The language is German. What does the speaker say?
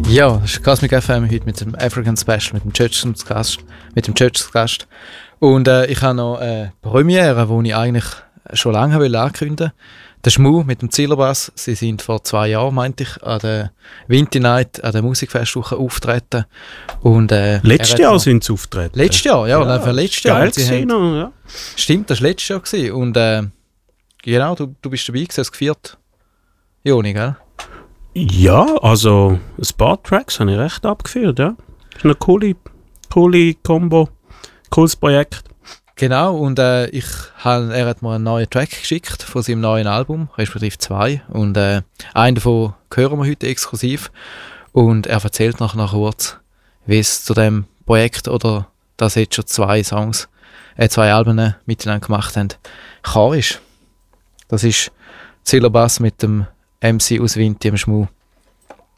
Ja, das ist Cosmic FM heute mit dem African Special, mit dem Church zu Gast. Und ich habe noch eine Premiere, die ich eigentlich schon lange ankündigen wollte. Der Schmu mit dem Zillerbass. Sie sind vor 2 Jahren, meinte ich, an der Winter Night, an der Musikfestwoche auftreten. Und, letztes Jahr sind sie auftreten. Letztes Jahr, ja. Und für letztes Jahr. Geil gesehen, ja. Stimmt, das war letztes Jahr gewesen. Und genau, du bist dabei gewesen, hast gefeiert. Joni, gell? Ja, also ein paar Tracks habe ich recht abgeführt, ja. Das ist eine coole Combo, cooles Projekt. Genau, und er hat mir einen neuen Track geschickt von seinem neuen Album, respektive 2. Und einen davon hören wir heute exklusiv. Und er erzählt nachher kurz, wie es zu dem Projekt oder dass jetzt schon 2 Alben miteinander gemacht haben, gekommen ist. Das ist Zillerbass mit dem MC aus Winti am Schmu.